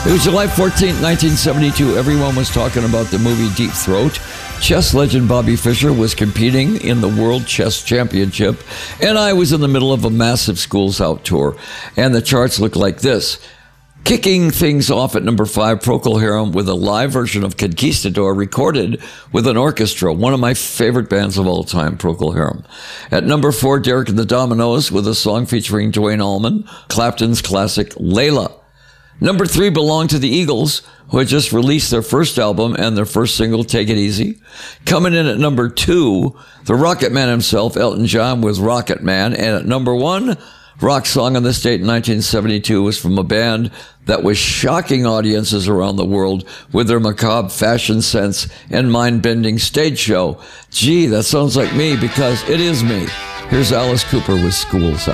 It was July 14th, 1972. Everyone was talking about the movie Deep Throat. Chess legend Bobby Fischer was competing in the World Chess Championship, and I was in the middle of a massive Schools Out tour, and the charts looked like this. Kicking things off at number 5, Procol Harum with a live version of Conquistador recorded with an orchestra, one of my favorite bands of all time, Procol Harum. At number 4, Derek and the Dominos with a song featuring Duane Allman, Clapton's classic Layla. Number 3 belonged to the Eagles, who had just released their first album and their first single, Take It Easy. Coming in at number 2, the Rocket Man himself, Elton John, with Rocket Man. And at number 1, rock song on this date in 1972 was from a band that was shocking audiences around the world with their macabre fashion sense and mind-bending stage show. Gee, that sounds like me because it is me. Here's Alice Cooper with Schools Out.